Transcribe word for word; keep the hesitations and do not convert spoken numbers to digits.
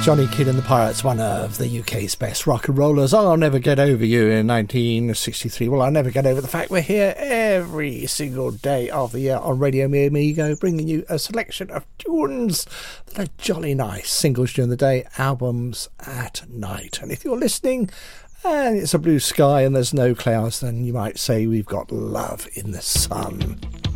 Johnny Kidd and the Pirates, one of the U K's best rock and rollers. I'll Never Get Over You in nineteen sixty-three. Well, I'll never get over the fact we're here every single day of the year on Radio Me Amigo, bringing you a selection of tunes that are jolly nice. Singles during the day, albums at night. And if you're listening and it's a blue sky and there's no clouds, then you might say we've got love in the sun.